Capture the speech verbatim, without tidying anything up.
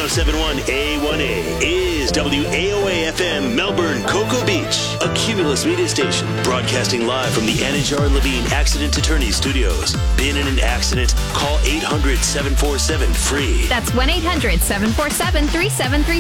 oh seven point one A one A is W A O A F M Melbourne, Cocoa Beach, a Cumulus media station broadcasting live from the Anajar Levine Accident Attorney Studios. Been in an accident? Call eight hundred seven four seven free. That's one eight hundred seven four seven three seven three